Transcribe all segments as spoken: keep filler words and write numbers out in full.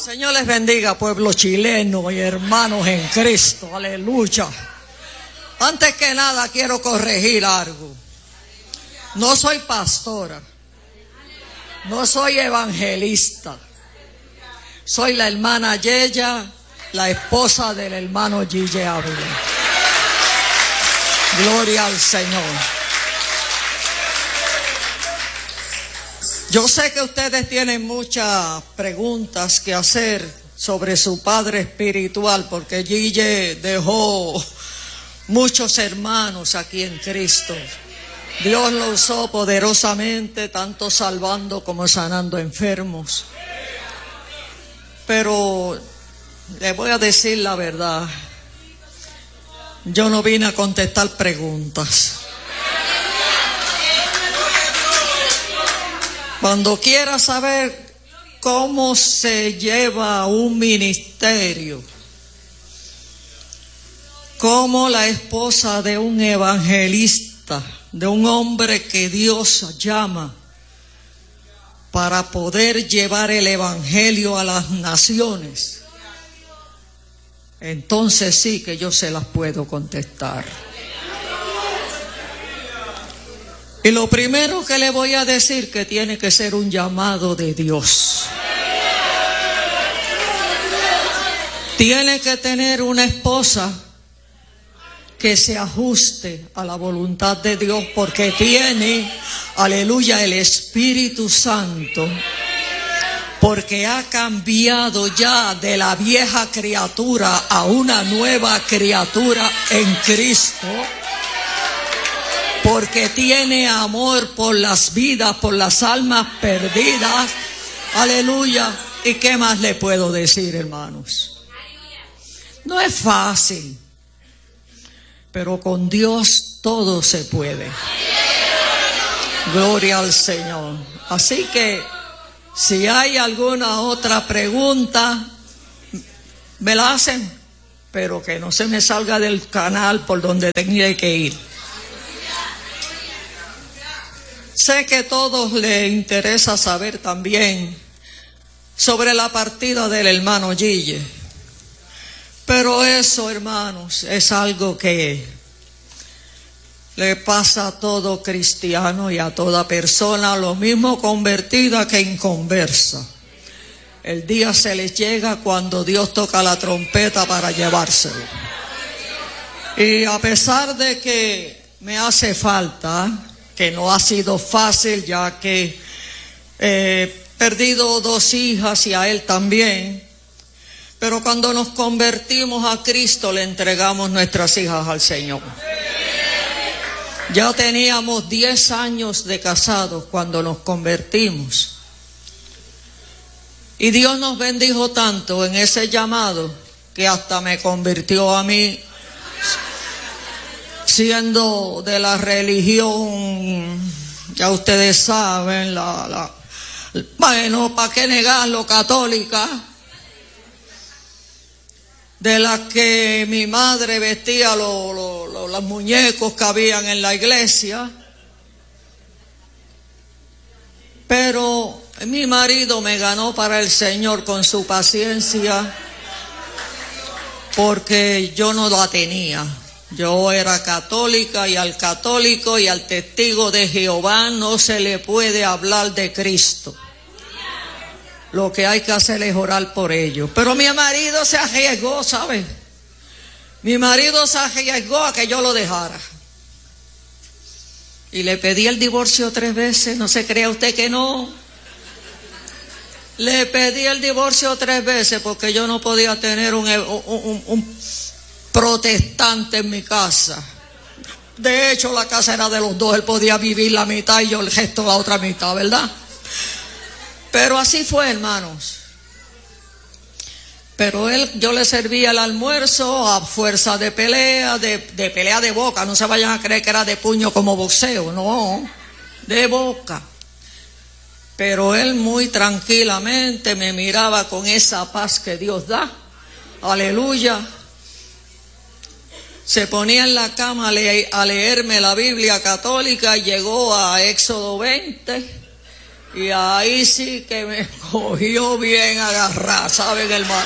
Señor les bendiga, pueblo chileno y hermanos en Cristo, aleluya. Antes que nada quiero corregir algo. No soy pastora, no soy evangelista. Soy la hermana Yeya, la esposa del hermano Gille Ávila. Gloria al Señor. Yo sé que ustedes tienen muchas preguntas que hacer sobre su padre espiritual, porque Gille dejó muchos hermanos aquí en Cristo. Dios lo usó poderosamente, tanto salvando como sanando enfermos. Pero les voy a decir la verdad. Yo no vine a contestar preguntas. Cuando quiera saber cómo se lleva un ministerio, cómo la esposa de un evangelista, de un hombre que Dios llama para poder llevar el evangelio a las naciones, entonces sí que yo se las puedo contestar. Y lo primero que le voy a decir, que tiene que ser un llamado de Dios. Tiene que tener una esposa que se ajuste a la voluntad de Dios, porque tiene, aleluya, el Espíritu Santo, porque ha cambiado ya de la vieja criatura a una nueva criatura en Cristo, porque tiene amor por las vidas, por las almas perdidas, aleluya. ¿Y qué más le puedo decir, hermanos? No es fácil, pero con Dios todo se puede. Gloria al Señor. Así que si hay alguna otra pregunta, me la hacen, pero que no se me salga del canal por donde tenga que ir. Sé que a todos les interesa saber también sobre la partida del hermano Gille. Pero eso, hermanos, es algo que le pasa a todo cristiano y a toda persona, lo mismo convertida que inconversa. El día se les llega cuando Dios toca la trompeta para llevárselo. Y a pesar de que me hace falta, que no ha sido fácil, ya que he perdido dos hijas y a él también, pero cuando nos convertimos a Cristo le entregamos nuestras hijas al Señor. Ya teníamos diez años de casados cuando nos convertimos. Y Dios nos bendijo tanto en ese llamado que hasta me convirtió a mí, siendo de la religión, ya ustedes saben, la, la bueno, ¿para qué negarlo? Católica, de la que mi madre vestía lo, lo, lo, los muñecos que habían en la iglesia. Pero mi marido me ganó para el Señor con su paciencia, porque yo no la tenía. Yo era católica, y al católico y al testigo de Jehová no se le puede hablar de Cristo. Lo que hay que hacer es orar por ellos. Pero mi marido se arriesgó, ¿sabe? Mi marido se arriesgó a que yo lo dejara. Y le pedí el divorcio tres veces, no se crea usted que no. Le pedí el divorcio tres veces porque yo no podía tener un, un, un, un protestante en mi casa. De hecho, la casa era de los dos, él podía vivir la mitad y yo el resto la otra mitad, ¿verdad? Pero así fue, hermanos. Pero él, yo le servía el almuerzo a fuerza de pelea, de, de pelea de boca. No se vayan a creer que era de puño como boxeo, no, de boca. Pero él muy tranquilamente me miraba con esa paz que Dios da. Aleluya. Se ponía en la cama a, le- a leerme la Biblia católica y llegó a Éxodo veinte. Y ahí sí que me cogió bien agarrada, ¿saben, hermano?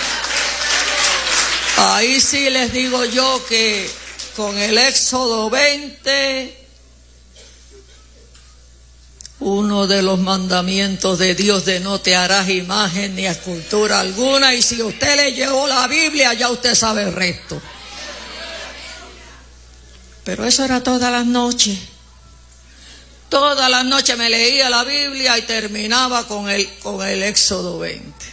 Ahí sí les digo yo que con el Éxodo veinte, uno de los mandamientos de Dios de no te harás imagen ni escultura alguna, y si usted le llevó la Biblia, ya usted sabe el resto. Pero eso era todas las noches. Todas las noches me leía la Biblia y terminaba con el, con el Éxodo veinte.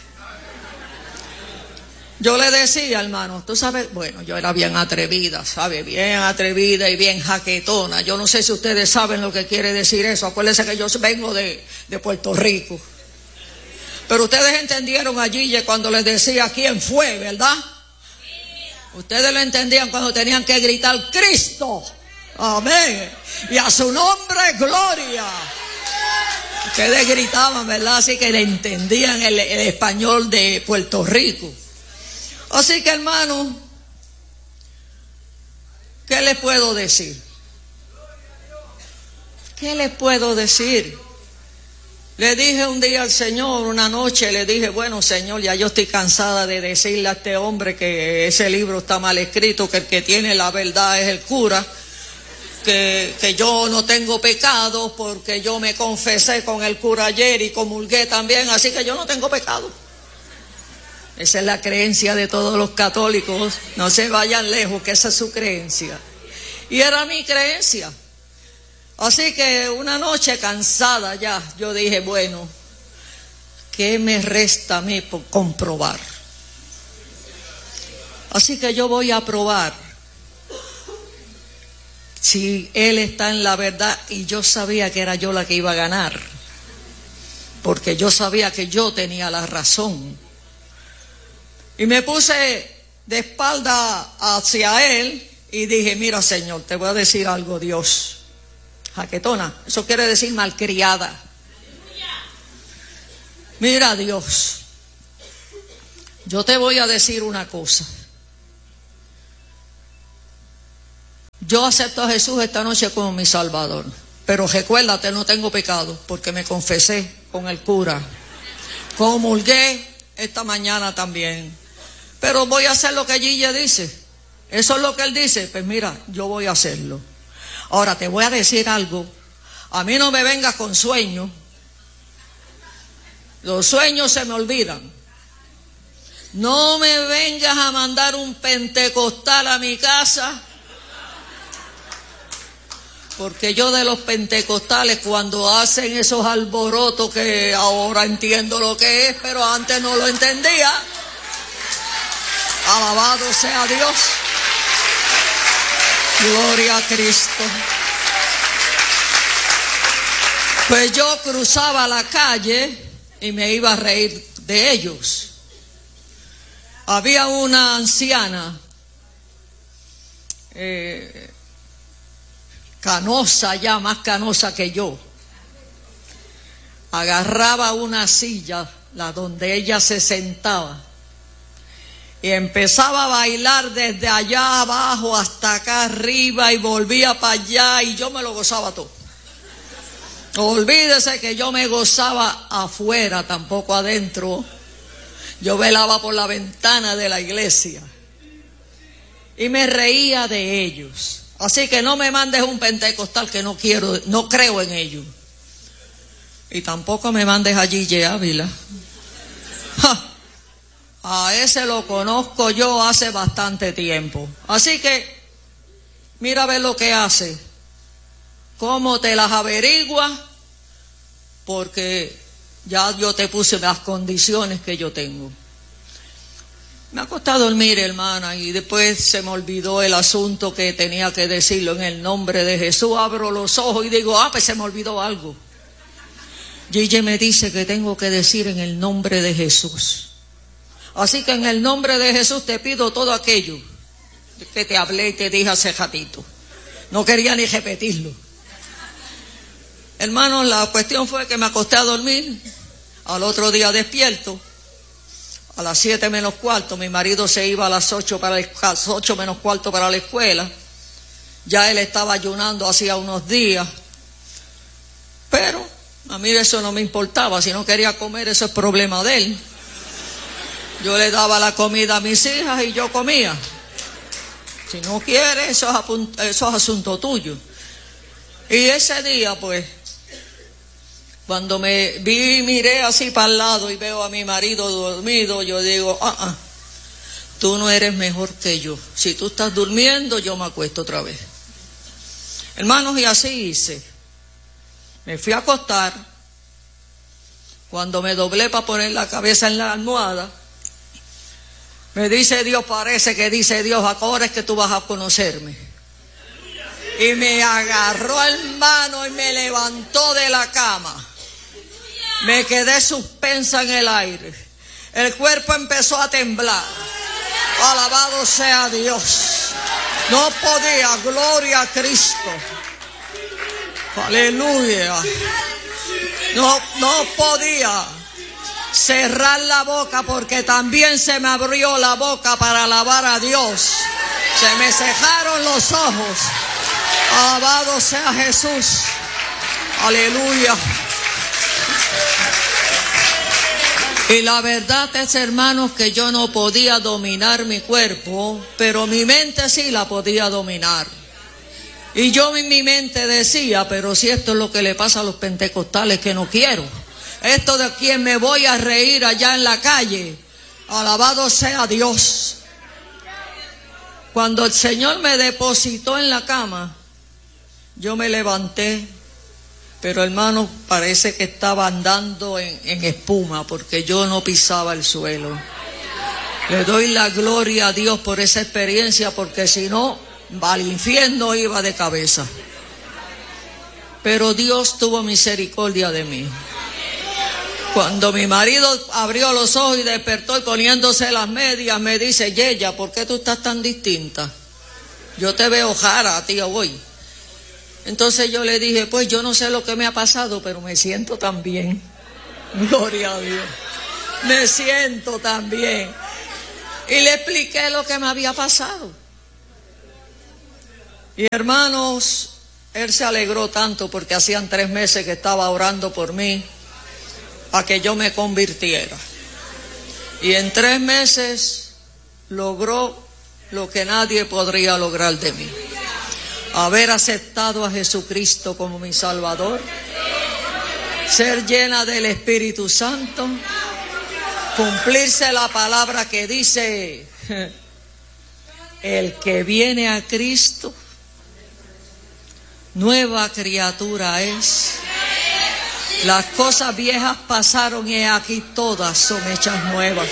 Yo le decía, hermano, tú sabes, bueno, yo era bien atrevida, ¿sabe? Bien atrevida y bien jaquetona. Yo no sé si ustedes saben lo que quiere decir eso. Acuérdense que yo vengo de, de Puerto Rico. Pero ustedes entendieron allí cuando les decía quién fue, ¿verdad? Ustedes lo entendían cuando tenían que gritar Cristo. Amén. Y a su nombre, gloria. Ustedes gritaban, ¿verdad? Así que le entendían el, el español de Puerto Rico. Así que, hermano, ¿qué les puedo decir? ¿Qué les puedo decir? Le dije un día al Señor, una noche, le dije, bueno, Señor, ya yo estoy cansada de decirle a este hombre que ese libro está mal escrito, que el que tiene la verdad es el cura, que, que yo no tengo pecado porque yo me confesé con el cura ayer y comulgué también, así que yo no tengo pecado. Esa es la creencia de todos los católicos. No se vayan lejos, que esa es su creencia. Y era mi creencia. Así que una noche cansada ya, yo dije, bueno, ¿qué me resta a mí por comprobar? Así que yo voy a probar si él está en la verdad, y yo sabía que era yo la que iba a ganar, porque yo sabía que yo tenía la razón. Y me puse de espalda hacia él y dije, mira, Señor, te voy a decir algo, Dios. Jaquetona, eso quiere decir malcriada. Mira, Dios, yo te voy a decir una cosa. Yo acepto a Jesús esta noche como mi Salvador, pero recuérdate, no tengo pecado, porque me confesé con el cura. Comulgué esta mañana también. Pero voy a hacer lo que Gille dice. Eso es lo que él dice. Pues mira, yo voy a hacerlo. Ahora te voy a decir algo. A mí no me vengas con sueños. Los sueños se me olvidan. No me vengas a mandar un pentecostal a mi casa. Porque yo de los pentecostales, cuando hacen esos alborotos, que ahora entiendo lo que es, pero antes no lo entendía. Alabado sea Dios. Gloria a Cristo. Pues yo cruzaba la calle y me iba a reír de ellos. Había una anciana, eh, canosa ya, más canosa que yo. Agarraba una silla, la donde ella se sentaba, y empezaba a bailar desde allá abajo hasta acá arriba y volvía para allá, y yo me lo gozaba todo. Olvídese que yo me gozaba afuera, tampoco adentro. Yo velaba por la ventana de la iglesia y me reía de ellos. Así que no me mandes un pentecostal, que no quiero, no creo en ellos. Y tampoco me mandes a Gille Ávila. ¡Ja! A ese lo conozco yo hace bastante tiempo. Así que mira a ver lo que hace, cómo te las averigua, porque ya yo te puse las condiciones que yo tengo. Me acosté a dormir, hermana, y después se me olvidó el asunto que tenía que decirlo en el nombre de Jesús. Abro los ojos y digo, ah, pues se me olvidó algo. Gille me dice que tengo que decir en el nombre de Jesús. Así que en el nombre de Jesús te pido todo aquello que te hablé y te dije hace ratito. No quería ni repetirlo. Hermanos, la cuestión fue que me acosté a dormir. Al otro día despierto. A las siete menos cuarto, mi marido se iba a las ocho, para el, a las ocho menos cuarto para la escuela. Ya él estaba ayunando hacía unos días. Pero A mí eso no me importaba. Si no quería comer, eso es problema de él. Yo le daba la comida a mis hijas y yo comía. Si no quiere, eso es, eso es asunto tuyo. Y ese día, pues, cuando me vi, miré así para el lado y veo a mi marido dormido, yo digo, ah, ah, tú no eres mejor que yo. Si tú estás durmiendo, yo me acuesto otra vez. Hermanos, y así hice. Me fui a acostar. Cuando me doblé para poner la cabeza en la almohada, me dice Dios, parece que dice Dios, ahora es que tú vas a conocerme. Y me agarró, hermano, y me levantó de la cama. Me quedé suspensa en el aire. El cuerpo empezó a temblar. Alabado sea Dios. No podía, gloria a Cristo. Aleluya. No, no podía cerrar la boca porque también se me abrió la boca para alabar a Dios. Se me cejaron los ojos. Alabado sea Jesús. Aleluya. Y la verdad es, hermanos, que yo no podía dominar mi cuerpo, pero mi mente sí la podía dominar. Y yo en mi mente decía, pero si esto es lo que le pasa a los pentecostales, que no quiero. Esto de quien me voy a reír allá en la calle. Alabado sea Dios. Cuando el Señor me depositó en la cama, yo me levanté, pero hermano, parece que estaba andando en, en espuma, porque yo no pisaba el suelo. Le doy la gloria a Dios por esa experiencia, porque si no, al infierno iba de cabeza. Pero Dios tuvo misericordia de mí. Cuando mi marido abrió los ojos y despertó y poniéndose las medias, me dice, Yeya, ¿por qué tú estás tan distinta? Yo te veo jara a ti hoy. Entonces yo le dije, pues yo no sé lo que me ha pasado, pero me siento tan bien. Gloria a Dios. Me siento tan bien. Y le expliqué lo que me había pasado. Y hermanos, él se alegró tanto porque hacían tres meses que estaba orando por mí a que yo me convirtiera. Y en tres meses logró lo que nadie podría lograr de mí. Haber aceptado a Jesucristo como mi Salvador, ser llena del Espíritu Santo, cumplirse la palabra que dice, el que viene a Cristo, nueva criatura es. Las cosas viejas pasaron y aquí todas son hechas nuevas.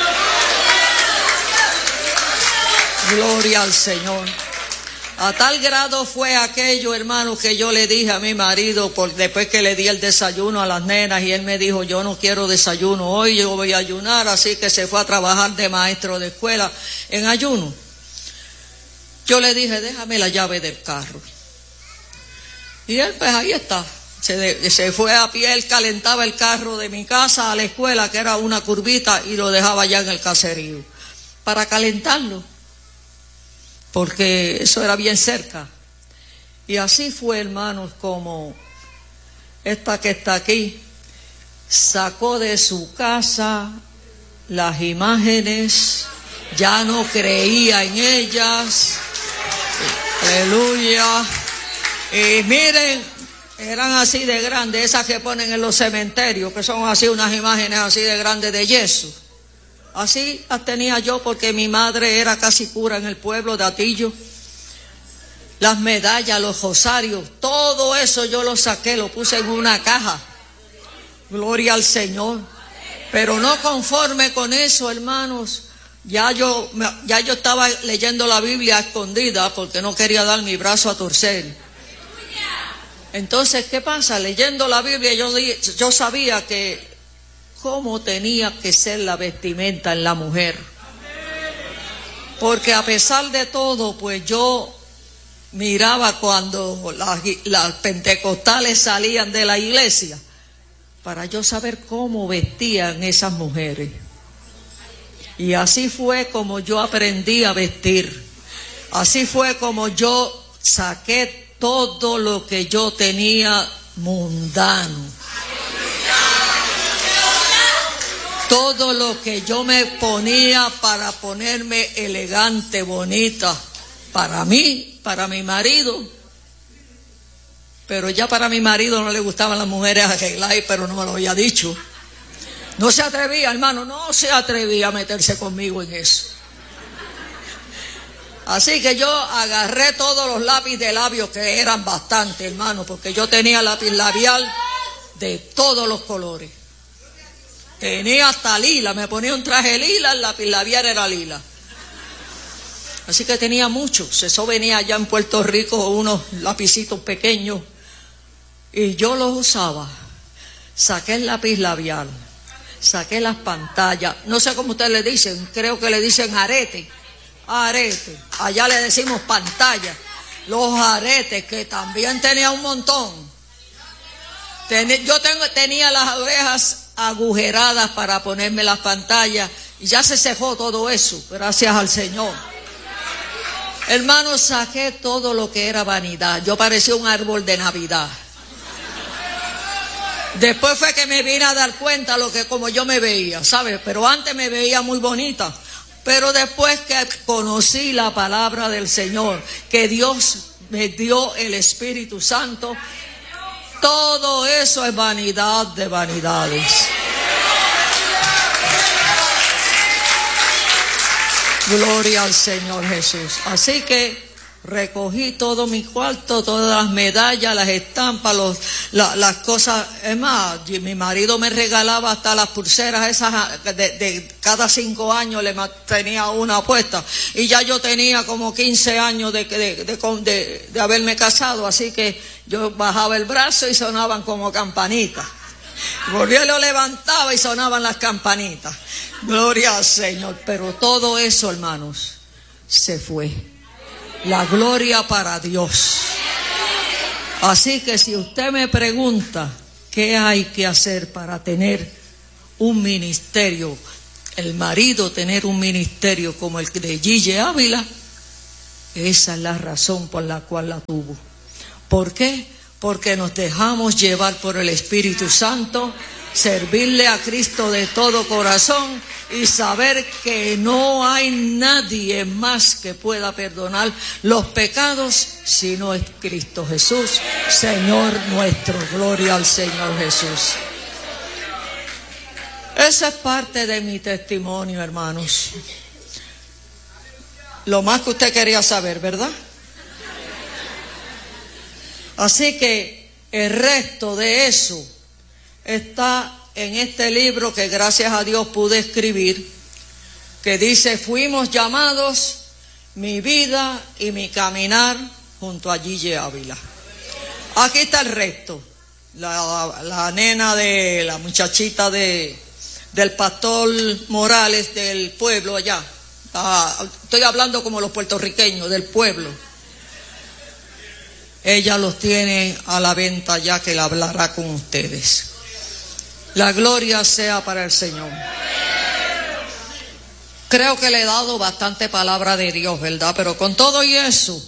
Gloria al Señor. A tal grado fue aquello, hermano, que yo le dije a mi marido, por, después que le di el desayuno a las nenas, y él me dijo, yo no quiero desayuno hoy, yo voy a ayunar, así que se fue a trabajar de maestro de escuela en ayuno. Yo le dije, déjame la llave del carro. Y él, pues ahí está, se, de, se fue a pie, él calentaba el carro de mi casa a la escuela, que era una curvita, y lo dejaba allá en el caserío, para calentarlo, porque eso era bien cerca. Y así fue, hermanos, como esta que está aquí sacó de su casa las imágenes, ya no creía en ellas. Aleluya. Y miren, eran así de grandes, esas que ponen en los cementerios, que son así unas imágenes así de grandes de yeso. Así las tenía yo porque mi madre era casi cura en el pueblo de Atillo. Las medallas, los rosarios, todo eso yo lo saqué, lo puse en una caja. Gloria al Señor. Pero no conforme con eso, hermanos, ya yo, ya yo estaba leyendo la Biblia escondida porque no quería dar mi brazo a torcer. Entonces, ¿qué pasa? Leyendo la Biblia yo, yo sabía que cómo tenía que ser la vestimenta en la mujer. Porque a pesar de todo, pues yo miraba cuando las, las pentecostales salían de la iglesia, para yo saber cómo vestían esas mujeres. Y así fue como yo aprendí a vestir. Así fue como yo saqué todo lo que yo tenía mundano. Todo lo que yo me ponía para ponerme elegante, bonita, para mí, para mi marido. Pero ya para mi marido no le gustaban las mujeres arregladas, pero no me lo había dicho. No se atrevía, hermano, no se atrevía a meterse conmigo en eso. Así que yo agarré todos los lápices de labios, que eran bastante, hermano, porque yo tenía lápiz labial de todos los colores. Tenía hasta lila, me ponía un traje lila, el lápiz labial era lila. Así que tenía muchos. Eso venía allá en Puerto Rico, unos lapicitos pequeños, y yo los usaba. Saqué el lápiz labial, saqué las pantallas, no sé cómo ustedes le dicen, creo que le dicen arete. Arete, allá le decimos pantalla. Los aretes, que también tenía un montón. Ten, yo tengo, tenía las orejas agujeradas para ponerme las pantallas, y ya se cejó todo eso, gracias al Señor. Hermanos, saqué todo lo que era vanidad. Yo parecía un árbol de Navidad. Después fue que me vine a dar cuenta lo que como yo me veía, ¿sabes? Pero antes me veía muy bonita. Pero después que conocí la palabra del Señor, que Dios me dio el Espíritu Santo, todo eso es vanidad de vanidades. Gloria al Señor Jesús. Así que recogí todo mi cuarto, todas las medallas, las estampas, los, la, las cosas. Es más, mi marido me regalaba hasta las pulseras esas de, de cada cinco años, le tenía una puesta. Y ya yo tenía como quince años de, de, de, de, de haberme casado, así que yo bajaba el brazo y sonaban como campanitas. Volvía y lo levantaba y sonaban las campanitas. Gloria al Señor. Pero todo eso, hermanos, se fue. La gloria para Dios. Así que si usted me pregunta qué hay que hacer para tener un ministerio, el marido tener un ministerio como el de Gille Ávila, esa es la razón por la cual la tuvo. ¿Por qué? Porque nos dejamos llevar por el Espíritu Santo, servirle a Cristo de todo corazón y saber que no hay nadie más que pueda perdonar los pecados si no es Cristo Jesús, Señor nuestro. Gloria al Señor Jesús. Esa es parte de mi testimonio, hermanos. Lo más que usted quería saber, ¿verdad? Así que el resto de eso está en este libro que gracias a Dios pude escribir, que dice: fuimos llamados, mi vida y mi caminar junto a Gille Ávila. Aquí está el resto. La, la nena de, la muchachita de, del pastor Morales del pueblo allá. Ah, estoy hablando como los puertorriqueños del pueblo. Ella los tiene a la venta ya, que la hablará con ustedes. La gloria sea para el Señor. Creo que le he dado bastante palabra de Dios, ¿verdad? Pero con todo y eso,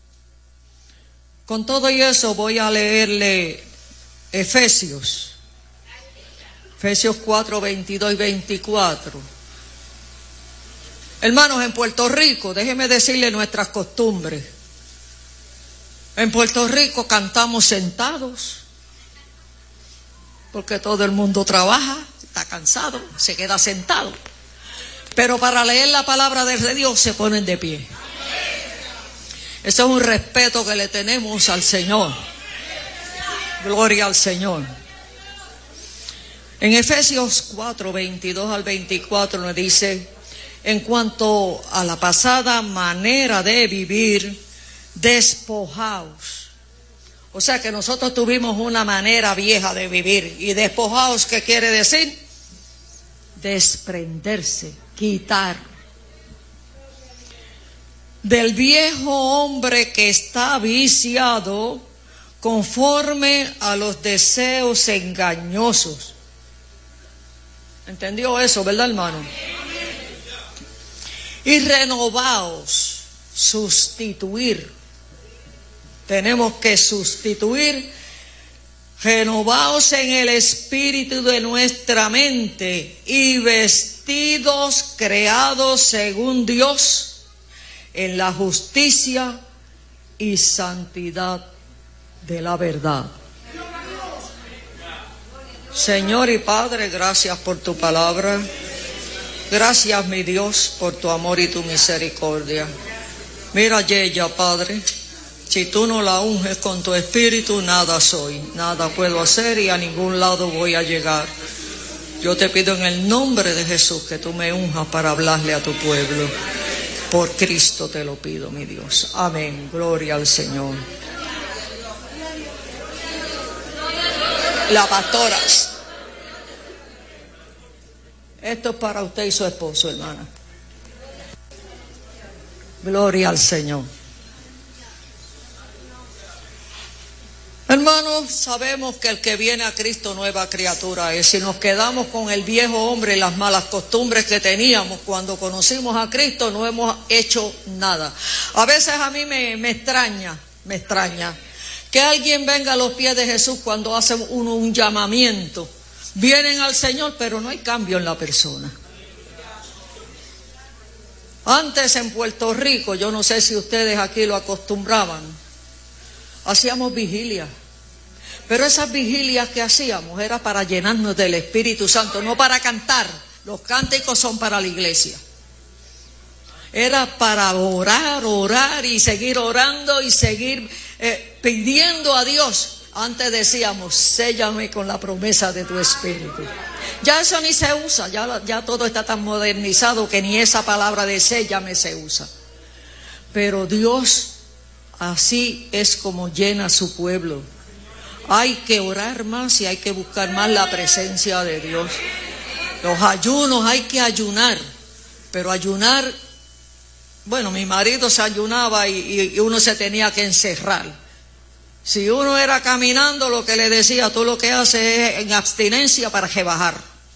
con todo y eso voy a leerle Efesios. Efesios cuatro, veintidós y veinticuatro. Hermanos, en Puerto Rico, déjenme decirle nuestras costumbres. En Puerto Rico cantamos sentados, porque todo el mundo trabaja, está cansado, se queda sentado. Pero para leer la palabra de Dios se ponen de pie. Eso es un respeto que le tenemos al Señor. Gloria al Señor. En Efesios cuatro, veintidós al veinticuatro nos dice: en cuanto a la pasada manera de vivir, despojaos. O sea que nosotros tuvimos una manera vieja de vivir. ¿Y despojaos qué quiere decir? Desprenderse, quitar. Del viejo hombre que está viciado conforme a los deseos engañosos. ¿Entendió eso, verdad, hermano? Y renovaos, sustituir. Tenemos que sustituir renovaos en el espíritu de nuestra mente y vestidos, creados según Dios, en la justicia y santidad de la verdad. Señor y Padre, gracias por tu palabra. Gracias, mi Dios, por tu amor y tu misericordia. Mira a ella, Padre. Si tú no la unges con tu espíritu, nada soy, nada puedo hacer y a ningún lado voy a llegar. Yo te pido en el nombre de Jesús que tú me unjas para hablarle a tu pueblo. Por Cristo te lo pido, mi Dios. Amén. Gloria al Señor. La pastora. Esto es para usted y su esposo, hermana. Gloria al Señor. Hermanos, sabemos que el que viene a Cristo nueva criatura es. Si nos quedamos con el viejo hombre y las malas costumbres que teníamos cuando conocimos a Cristo, no hemos hecho nada. A veces a mí me, me extraña, me extraña que alguien venga a los pies de Jesús cuando hace uno un llamamiento. Vienen al Señor, pero no hay cambio en la persona. Antes en Puerto Rico, yo no sé si ustedes aquí lo acostumbraban, hacíamos vigilia, pero esas vigilias que hacíamos era para llenarnos del Espíritu Santo, no para cantar. Los cánticos son para la iglesia. Era para orar, orar y seguir orando y seguir eh, pidiendo a Dios. Antes decíamos, séllame con la promesa de tu Espíritu. Ya eso ni se usa, ya, ya todo está tan modernizado que ni esa palabra de séllame se usa. Pero Dios así es como llena a su pueblo. Hay que orar más y hay que buscar más la presencia de Dios. Los ayunos hay que ayunar, pero ayunar, bueno, mi marido se ayunaba y, y uno se tenía que encerrar. Si uno era caminando, lo que le decía, tú lo que haces es en abstinencia para rebajar.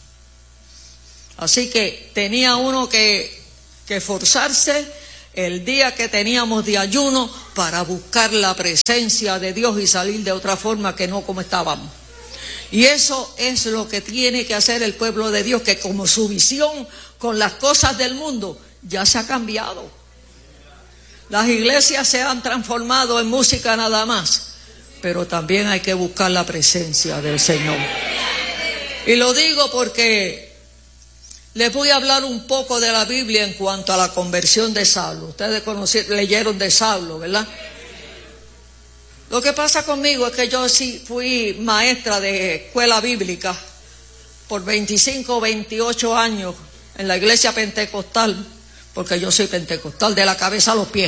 Así que tenía uno que, que esforzarse el día que teníamos de ayuno para buscar la presencia de Dios y salir de otra forma que no como estábamos. Y eso es lo que tiene que hacer el pueblo de Dios, que como su visión con las cosas del mundo ya se ha cambiado. Las iglesias se han transformado en música nada más, pero también hay que buscar la presencia del Señor. Y lo digo porque les voy a hablar un poco de la Biblia en cuanto a la conversión de Saulo. Ustedes conocieron, leyeron de Saulo, ¿verdad? Lo que pasa conmigo es que yo sí fui maestra de escuela bíblica por veinticinco o veintiocho años en la iglesia pentecostal, porque yo soy pentecostal de la cabeza a los pies.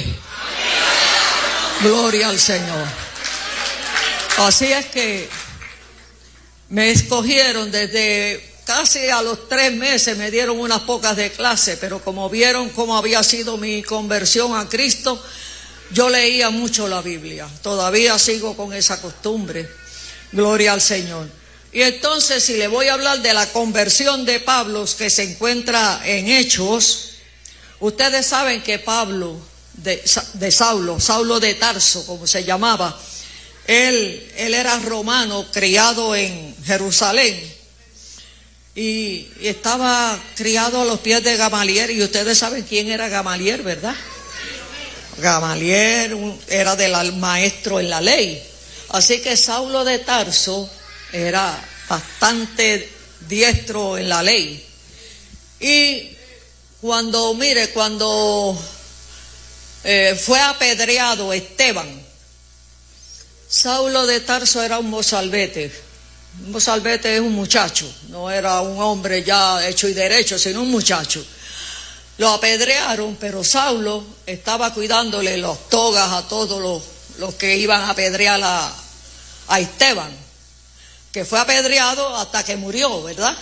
Gloria al Señor. Así es que me escogieron desde casi a los tres meses, me dieron unas pocas de clase, pero como vieron cómo había sido mi conversión a Cristo, yo leía mucho la Biblia. Todavía sigo con esa costumbre. Gloria al Señor. Y entonces, si le voy a hablar de la conversión de Pablo, que se encuentra en Hechos, ustedes saben que Pablo, de, de Saulo, Saulo de Tarso, como se llamaba, él, él era romano, criado en Jerusalén. Y, y estaba criado a los pies de Gamaliel. Y ustedes saben quién era Gamaliel, ¿verdad? Gamaliel era del maestro en la ley. Así que Saulo de Tarso era bastante diestro en la ley. Y cuando, mire, cuando eh, fue apedreado Esteban, Saulo de Tarso era un mozalbete. Un mozalbete es un muchacho, no era un hombre ya hecho y derecho, sino un muchacho. Lo apedrearon, pero Saulo estaba cuidándole las togas a todos los, los que iban a apedrear a, a Esteban, que fue apedreado hasta que murió, ¿verdad?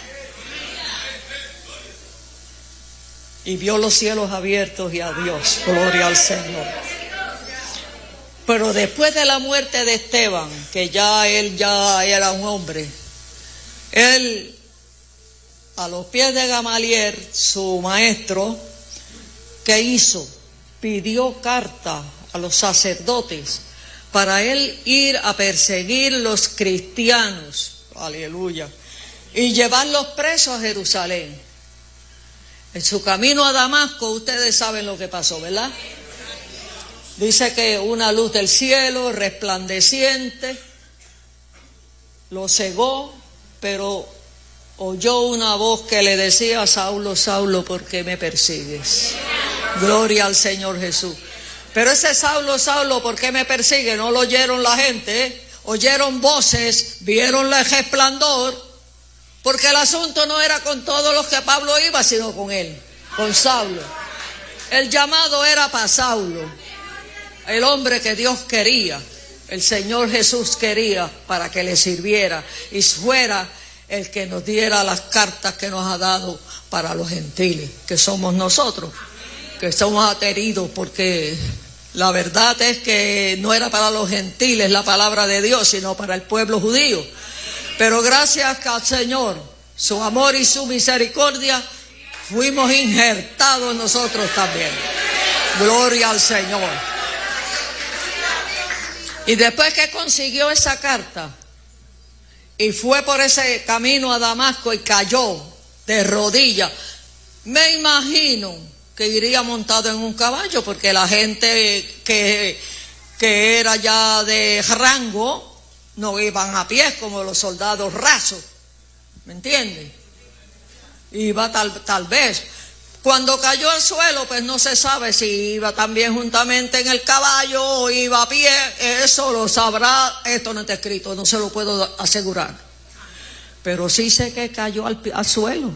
Y vio los cielos abiertos y a Dios, gloria al Señor. Pero después de la muerte de Esteban, que ya él ya era un hombre, él, a los pies de Gamaliel, su maestro, ¿qué hizo? Pidió carta a los sacerdotes para él ir a perseguir los cristianos, aleluya, y llevarlos presos a Jerusalén. En su camino a Damasco, ustedes saben lo que pasó, ¿verdad? Dice que una luz del cielo resplandeciente lo cegó, pero oyó una voz que le decía: Saulo, Saulo, ¿por qué me persigues? Gloria al Señor Jesús. Pero ese Saulo, Saulo, ¿por qué me persigue? No lo oyeron la gente, ¿eh? Oyeron voces, vieron el resplandor, porque el asunto no era con todos los que Pablo iba, sino con él, con Saulo. El llamado era para Saulo, el hombre que Dios quería, el Señor Jesús quería para que le sirviera y fuera el que nos diera las cartas que nos ha dado para los gentiles, que somos nosotros, que somos ateridos, porque la verdad es que no era para los gentiles la palabra de Dios, sino para el pueblo judío. Pero gracias al Señor, su amor y su misericordia, fuimos injertados nosotros también. Gloria al Señor. Y después que consiguió esa carta y fue por ese camino a Damasco y cayó de rodillas, me imagino que iría montado en un caballo, porque la gente que, que era ya de rango no iban a pies como los soldados rasos, ¿me entienden? Iba tal, tal vez. Cuando cayó al suelo, pues no se sabe si iba también juntamente en el caballo o iba a pie. Eso lo sabrá, esto no está escrito, no se lo puedo asegurar. Pero sí sé que cayó al, al suelo.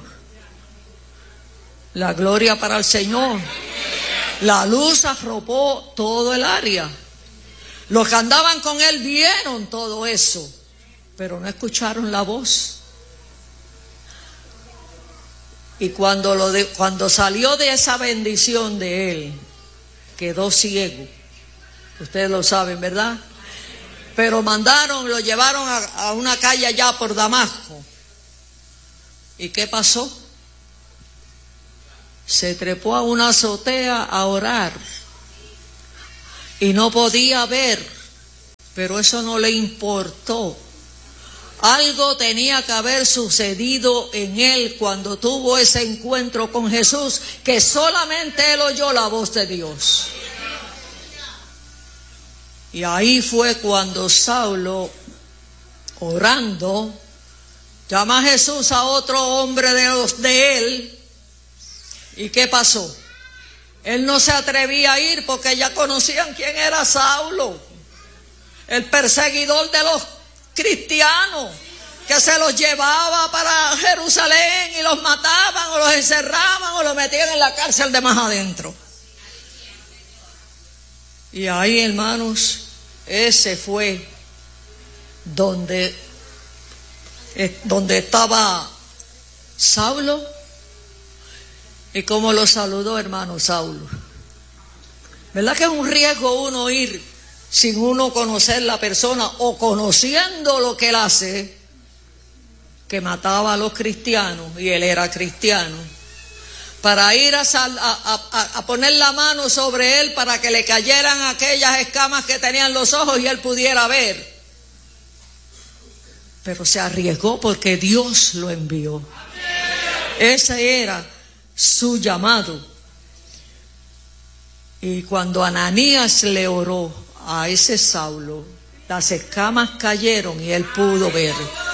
La gloria para el Señor. La luz arropó todo el área. Los que andaban con él vieron todo eso, pero no escucharon la voz. Y cuando, lo de, cuando salió de esa bendición de él, quedó ciego. Ustedes lo saben, ¿verdad? Pero mandaron, lo llevaron a, a una calle allá por Damasco. ¿Y qué pasó? Se trepó a una azotea a orar. Y no podía ver, pero eso no le importó. Algo tenía que haber sucedido en él cuando tuvo ese encuentro con Jesús, que solamente él oyó la voz de Dios. Y ahí fue cuando Saulo, orando, llama a Jesús a otro hombre de los de él. ¿Y qué pasó? Él no se atrevía a ir porque ya conocían quién era Saulo, el perseguidor de los cristianos, que se los llevaba para Jerusalén y los mataban o los encerraban o los metían en la cárcel de más adentro. Y ahí, hermanos, ese fue donde, eh, donde estaba Saulo. Y cómo lo saludó, hermano Saulo. ¿Verdad que es un riesgo uno ir sin uno conocer la persona o conociendo lo que él hace? Que mataba a los cristianos y él era cristiano. Para ir a, sal, a, a, a poner la mano sobre él para que le cayeran aquellas escamas que tenían los ojos y él pudiera ver. Pero se arriesgó porque Dios lo envió. Ese era su llamado. Y cuando Ananías le oró a ese Saulo, las escamas cayeron y él pudo ver.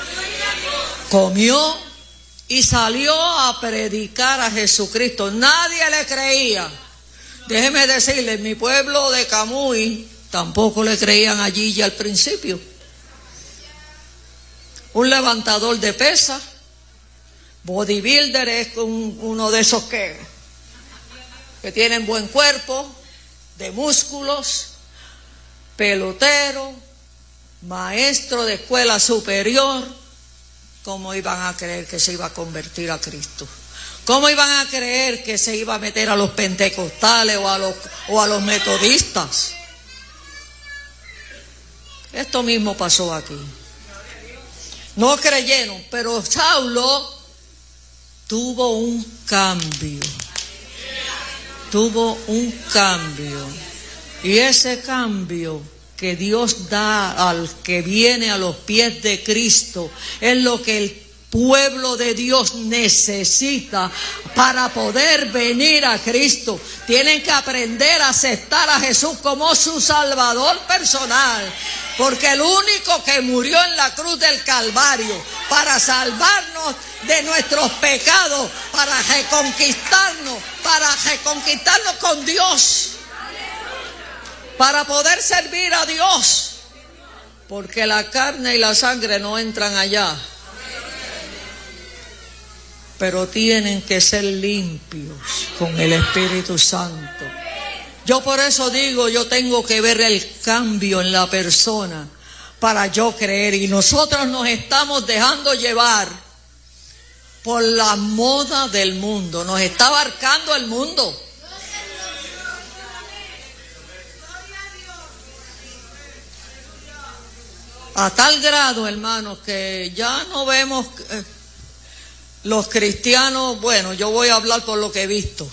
Comió y salió a predicar a Jesucristo. Nadie le creía. Déjeme decirle, en mi pueblo de Camuy tampoco le creían allí ya al principio. Un levantador de pesas, bodybuilder, es un, uno de esos que, que tienen buen cuerpo, de músculos, pelotero, maestro de escuela superior. ¿Cómo iban a creer que se iba a convertir a Cristo? ¿Cómo iban a creer que se iba a meter a los pentecostales o a los, o a los metodistas? Esto mismo pasó aquí. No creyeron, pero Saulo tuvo un cambio. Tuvo un cambio. Y ese cambio que Dios da al que viene a los pies de Cristo es lo que el pueblo de Dios necesita para poder venir a Cristo. Tienen que aprender a aceptar a Jesús como su Salvador personal, porque el único que murió en la cruz del Calvario para salvarnos de nuestros pecados, para reconquistarnos, para reconquistarnos con Dios, para poder servir a Dios, porque la carne y la sangre no entran allá, pero tienen que ser limpios con el Espíritu Santo. Yo por eso digo, yo tengo que ver el cambio en la persona para yo creer, y nosotros nos estamos dejando llevar por la moda del mundo, nos está abarcando el mundo. A tal grado, hermanos, que ya no vemos eh, los cristianos. Bueno, yo voy a hablar por lo que he visto.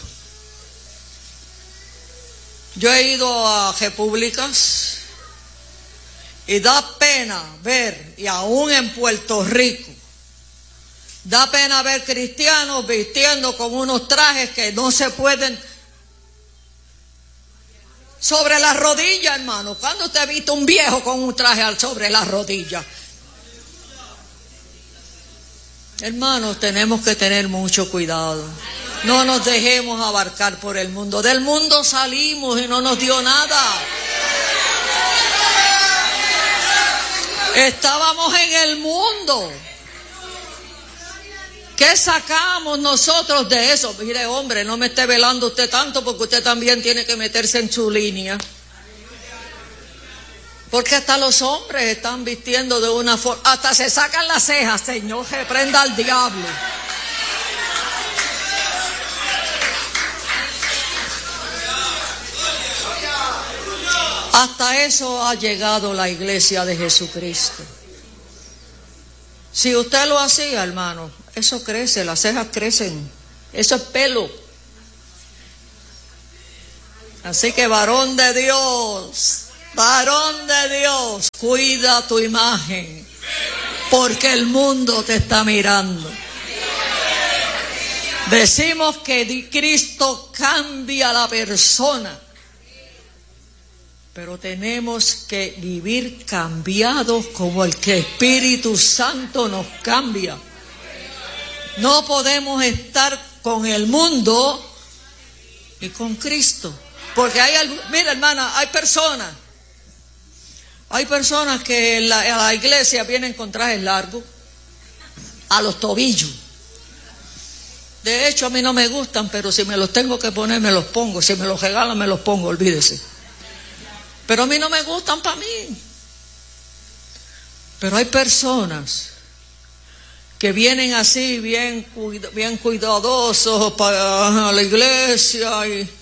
Yo he ido a repúblicas y da pena ver, y aún en Puerto Rico, da pena ver cristianos vistiendo con unos trajes que no se pueden sobre las rodillas, hermano. ¿Cuándo usted ha visto un viejo con un traje sobre las rodillas? Hermanos, tenemos que tener mucho cuidado. No nos dejemos abarcar por el mundo. Del mundo salimos y no nos dio nada. Estábamos en el mundo. ¿Qué sacamos nosotros de eso? Mire, hombre, no me esté velando usted tanto, porque usted también tiene que meterse en su línea. Porque hasta los hombres están vistiendo de una forma, hasta se sacan las cejas. Señor, reprenda al diablo. Hasta eso ha llegado la iglesia de Jesucristo. Si usted lo hacía, hermano, eso crece, las cejas crecen, eso es pelo. Así que varón de Dios, varón de Dios, cuida tu imagen, porque el mundo te está mirando. Decimos que Cristo cambia a la persona, pero tenemos que vivir cambiados como el que Espíritu Santo nos cambia. No podemos estar con el mundo y con Cristo, porque hay, mira, hermana, hay personas, hay personas que en la, a la iglesia vienen con trajes largos a los tobillos. De hecho, a mí no me gustan, pero si me los tengo que poner, me los pongo. Si me los regalan, me los pongo, olvídese. Pero a mí no me gustan para mí. Pero hay personas que vienen así, bien, bien cuidadosos para la iglesia. Y,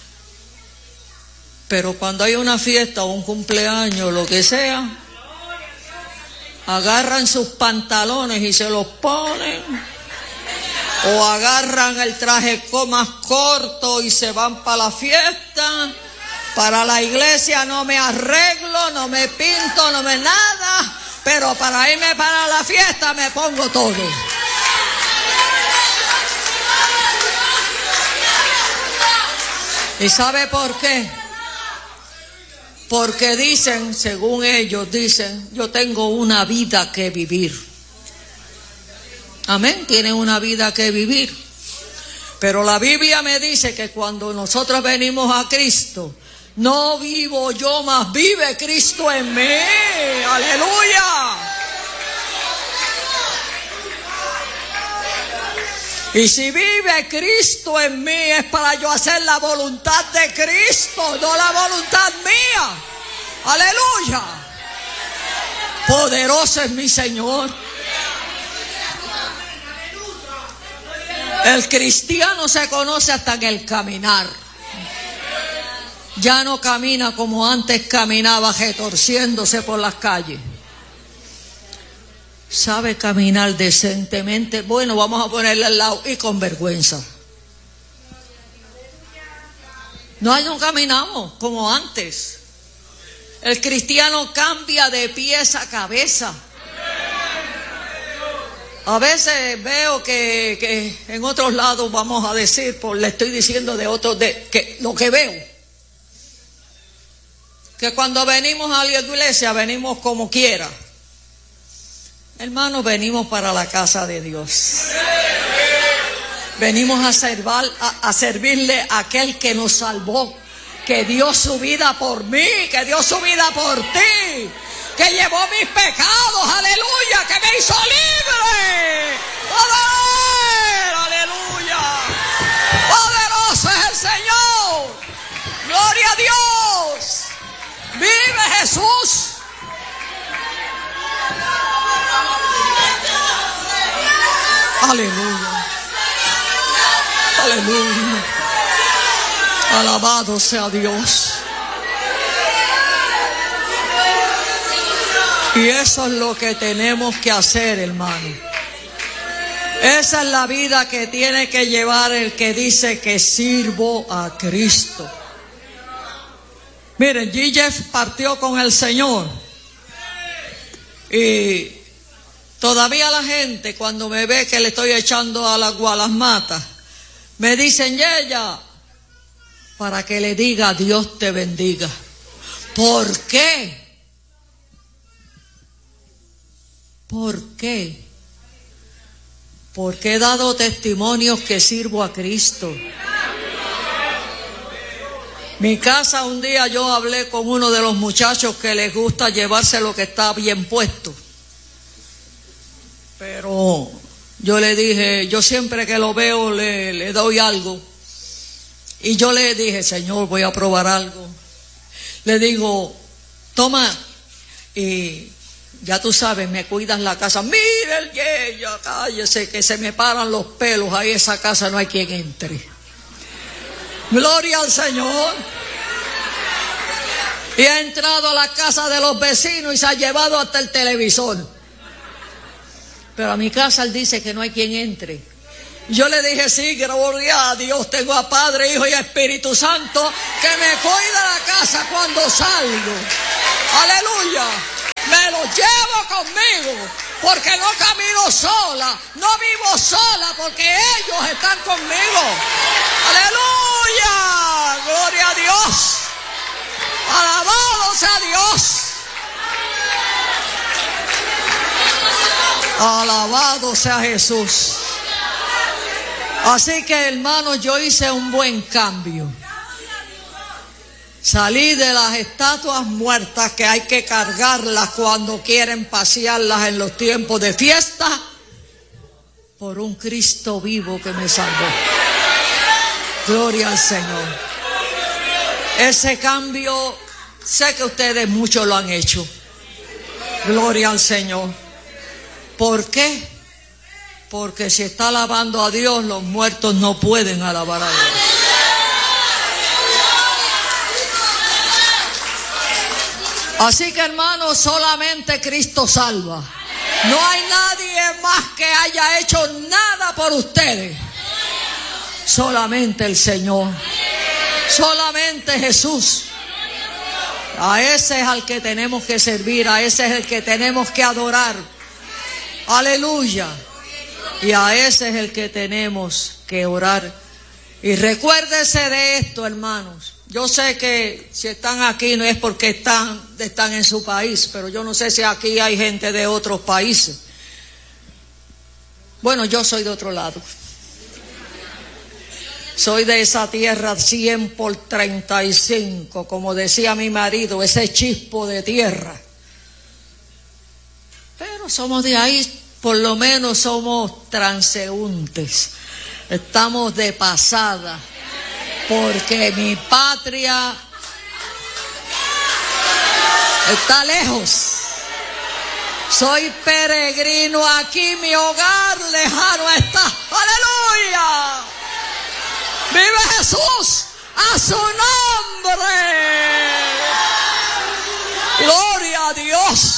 pero cuando hay una fiesta o un cumpleaños, lo que sea, agarran sus pantalones y se los ponen. O agarran el traje más corto y se van para la fiesta. Para la iglesia no me arreglo, no me pinto, no me nada, pero para irme para la fiesta me pongo todo. ¿Y sabe por qué? Porque dicen, según ellos dicen, yo tengo una vida que vivir. Amén, tienen una vida que vivir. Pero la Biblia me dice que cuando nosotros venimos a Cristo, no vivo yo, mas vive Cristo en mí. Aleluya. Y si vive Cristo en mí, es para yo hacer la voluntad de Cristo, no la voluntad mía. Aleluya. Poderoso es mi Señor. El cristiano se conoce hasta en el caminar. Ya no camina como antes caminaba, retorciéndose por las calles. Sabe caminar decentemente. Bueno, vamos a ponerle al lado, y con vergüenza. No, no caminamos como antes. El cristiano cambia de pies a cabeza. A veces veo que, que en otros lados, vamos a decir, pues le estoy diciendo de otros, de que lo que veo, que cuando venimos a la iglesia venimos como quiera. Hermanos, venimos para la casa de Dios. Venimos a, servar, a, a servirle a aquel que nos salvó, que dio su vida por mí, que dio su vida por ti, que llevó mis pecados, aleluya, que me hizo libre. ¡Poder! ¡Aleluya! ¡Poderoso es el Señor! ¡Gloria a Dios! ¡Vive Jesús! ¡Aleluya! ¡Aleluya! Alabado sea Dios. Y eso es lo que tenemos que hacer, hermano. Esa es la vida que tiene que llevar el que dice que sirvo a Cristo. Miren, Gille partió con el Señor. Y todavía la gente, cuando me ve que le estoy echando a las gualasmatas, me dicen, Yeya, para que le diga Dios te bendiga. ¿Por qué? ¿Por qué? Porque he dado testimonios que sirvo a Cristo. Mi casa, un día yo hablé con uno de los muchachos que les gusta llevarse lo que está bien puesto. Pero yo le dije, yo siempre que lo veo le, le doy algo. Y yo le dije, Señor, voy a probar algo. Le digo, toma, y ya tú sabes, me cuidas la casa. Mira el Yeya, cállese, que se me paran los pelos. Ahí esa casa no hay quien entre. Gloria al Señor. Y ha entrado a la casa de los vecinos y se ha llevado hasta el televisor. Pero a mi casa él dice que no hay quien entre. Yo le dije, sí, gloria a Dios, tengo a Padre, Hijo y Espíritu Santo que me cuida la casa cuando salgo. Aleluya. Me lo llevo conmigo porque no camino sola, no vivo sola porque ellos están conmigo. Aleluya. Gloria a Dios. Alabado sea Dios. Alabado sea Jesús. Así que, hermanos, yo hice un buen cambio. Salí de las estatuas muertas que hay que cargarlas cuando quieren pasearlas en los tiempos de fiesta, por un Cristo vivo que me salvó. Gloria al Señor. Ese cambio, sé que ustedes muchos lo han hecho. Gloria al Señor. ¿Por qué? Porque si está alabando a Dios, los muertos no pueden alabar a Dios. Así que, hermanos, solamente Cristo salva. No hay nadie más que haya hecho nada por ustedes. Solamente el Señor. Solamente Jesús. A ese es al que tenemos que servir, a ese es el que tenemos que adorar. Aleluya. Y a ese es el que tenemos que orar. Y recuérdese de esto, hermanos. Yo sé que si están aquí no es porque están, están en su país, pero yo no sé si aquí hay gente de otros países. Bueno, yo soy de otro lado. Soy de esa tierra cien por treinta y cinco, como decía mi marido, ese chispo de tierra. Pero somos de ahí, por lo menos somos transeúntes. Estamos de pasada, porque mi patria está lejos. Soy peregrino aquí, mi hogar lejano está. ¡Aleluya! ¡Vive Jesús! ¡A su nombre! ¡Gloria a Dios!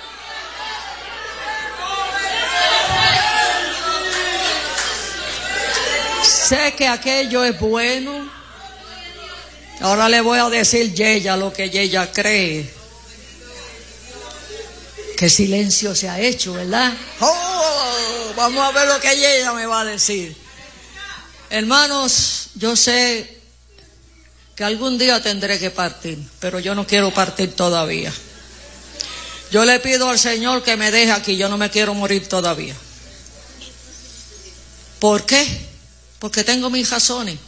Sé que aquello es bueno. Ahora le voy a decir Yeya lo que Yeya cree. Qué silencio se ha hecho, ¿verdad? Oh, vamos a ver lo que ella me va a decir. Hermanos, yo sé que algún día tendré que partir, pero yo no quiero partir todavía. Yo le pido al Señor que me deje aquí, yo no me quiero morir todavía. ¿Por qué? Porque tengo mis razones.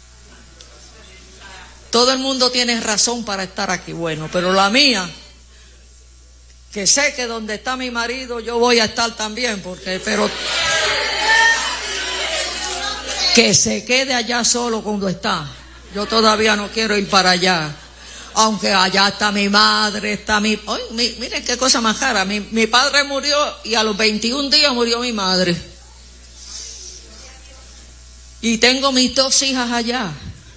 Todo el mundo tiene razón para estar aquí, bueno, pero la mía, que sé que donde está mi marido yo voy a estar también, porque, pero que se quede allá solo cuando está. Yo todavía no quiero ir para allá, aunque allá está mi madre, está mi... Ay, mi miren qué cosa más rara, mi, mi padre murió y a los veintiún días murió mi madre. Y tengo mis dos hijas allá.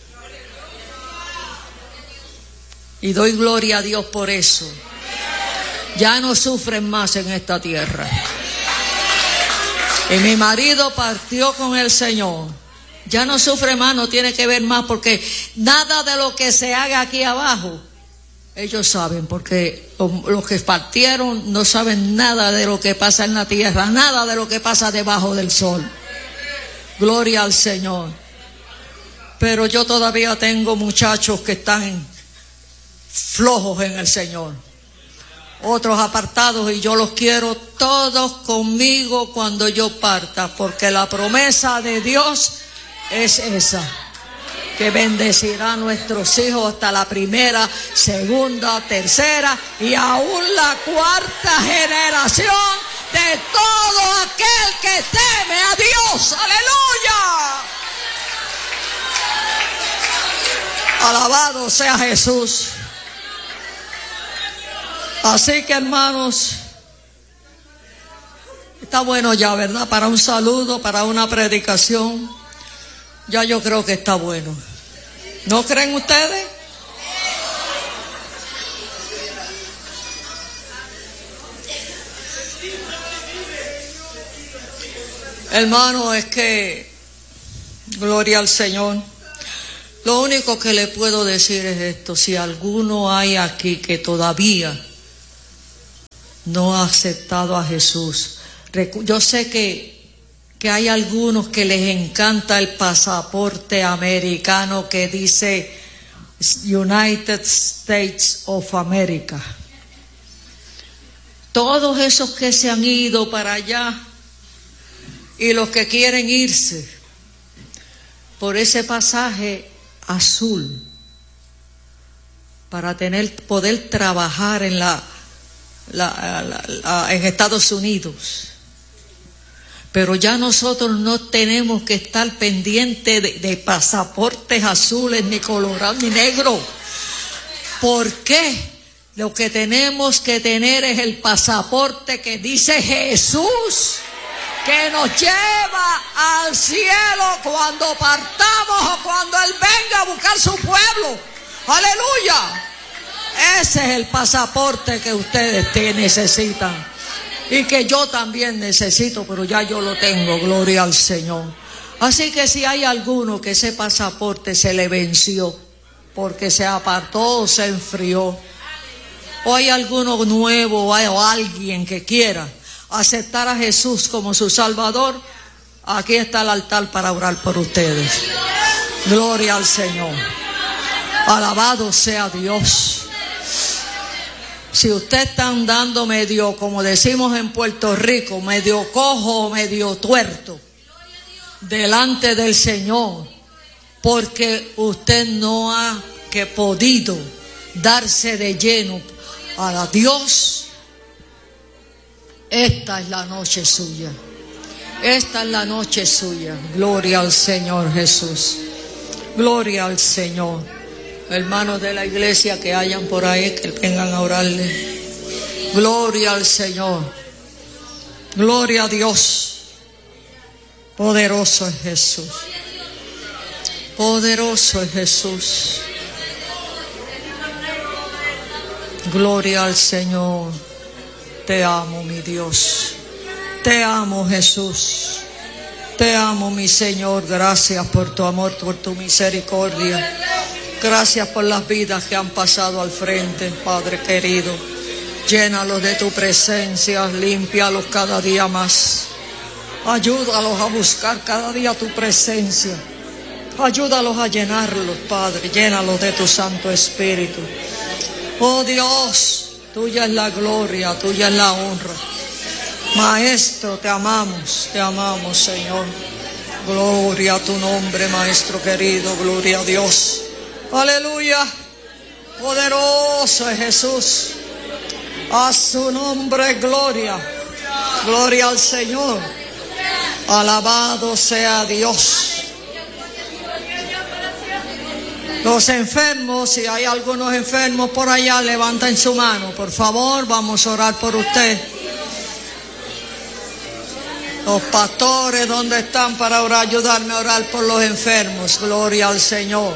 Y doy gloria a Dios por eso. Ya no sufren más en esta tierra. Y mi marido partió con el Señor. Ya no sufre más, no tiene que ver más, porque nada de lo que se haga aquí abajo, ellos saben, porque los que partieron no saben nada de lo que pasa en la tierra, nada de lo que pasa debajo del sol. Gloria al Señor. Pero yo todavía tengo muchachos que están flojos en el Señor, otros apartados, y yo los quiero todos conmigo cuando yo parta, porque la promesa de Dios es esa, que bendecirá a nuestros hijos hasta la primera, segunda, tercera y aún la cuarta generación de todo aquel que teme a Dios. ¡Aleluya! Alabado sea Jesús. Así que, hermanos, está bueno ya, ¿verdad? Para un saludo, para una predicación, ya yo creo que está bueno. ¿No creen ustedes? Hermano, es que, gloria al Señor. Lo único que le puedo decir es esto: si alguno hay aquí que todavía no ha aceptado a Jesús, yo sé que, que hay algunos que les encanta el pasaporte americano que dice United States of America. Todos esos que se han ido para allá y los que quieren irse por ese pasaje azul para tener poder trabajar en la, la, la, la en Estados Unidos. Pero ya nosotros no tenemos que estar pendientes de, de pasaportes azules, ni colorados, ni negros. ¿Por qué? Lo que tenemos que tener es el pasaporte que dice Jesús, que nos lleva al cielo cuando partamos o cuando Él venga a buscar su pueblo. ¡Aleluya! Ese es el pasaporte que ustedes te necesitan y que yo también necesito, pero ya yo lo tengo, gloria al Señor. Así que si hay alguno que ese pasaporte se le venció porque se apartó o se enfrió, o hay alguno nuevo o hay alguien que quiera aceptar a Jesús como su Salvador, aquí está el altar para orar por ustedes. Gloria al Señor. Alabado sea Dios. Si usted está andando medio, como decimos en Puerto Rico, medio cojo, medio tuerto, delante del Señor, porque usted no ha que podido darse de lleno a Dios, esta es la noche suya. Esta es la noche suya. Gloria al Señor Jesús. Gloria al Señor. Hermanos de la iglesia que hayan por ahí, que vengan a orarle. Gloria al Señor. Gloria a Dios. Poderoso es Jesús. Poderoso es Jesús. Gloria al Señor. Te amo, mi Dios. Te amo, Jesús. Te amo, mi Señor. Gracias por tu amor, por tu misericordia. Gracias por las vidas que han pasado al frente, Padre querido. Llénalos de tu presencia, límpialos cada día más. Ayúdalos a buscar cada día tu presencia. Ayúdalos a llenarlos, Padre. Llénalos de tu Santo Espíritu. Oh Dios, tuya es la gloria, tuya es la honra. Maestro, te amamos, te amamos, Señor. Gloria a tu nombre, Maestro querido, gloria a Dios. Aleluya. Poderoso es Jesús. A su nombre, gloria. Gloria al Señor. Alabado sea Dios. Los enfermos, si hay algunos enfermos por allá, levanten su mano, por favor, vamos a orar por usted. Los pastores, ¿dónde están para orar? Ayudarme a orar por los enfermos. Gloria al Señor.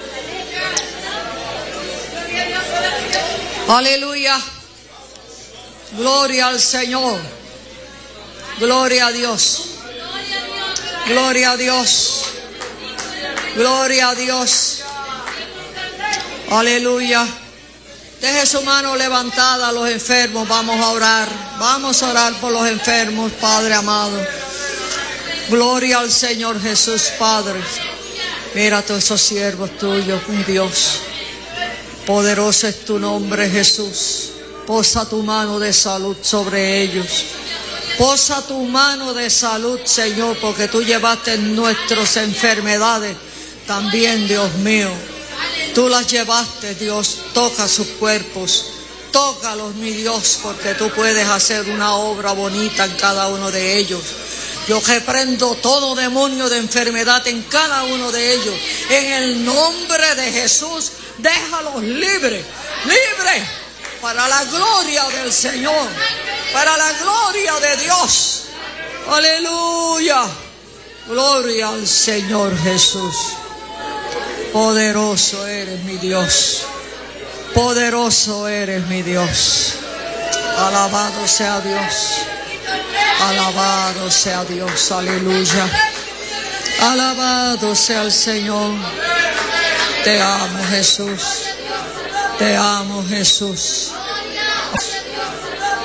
Aleluya. Gloria al Señor. Gloria a Dios. Gloria a Dios. Gloria a Dios. Aleluya. Deje su mano levantada a los enfermos. Vamos a orar. Vamos a orar por los enfermos, Padre amado. Gloria al Señor Jesús, Padre. Mira a todos esos siervos tuyos, un Dios. Poderoso es tu nombre, Jesús. Posa tu mano de salud sobre ellos. Posa tu mano de salud, Señor, porque tú llevaste nuestras enfermedades también, Dios mío. Tú las llevaste, Dios. Toca sus cuerpos. Tócalos, mi Dios, porque tú puedes hacer una obra bonita en cada uno de ellos. Yo reprendo todo demonio de enfermedad en cada uno de ellos. En el nombre de Jesús, déjalos libres, libres, para la gloria del Señor, para la gloria de Dios. Aleluya. Gloria al Señor Jesús. Poderoso eres, mi Dios. Poderoso eres, mi Dios. Alabado sea Dios. Alabado sea Dios. Aleluya. Alabado sea el Señor. Te amo, Jesús. Te amo, Jesús.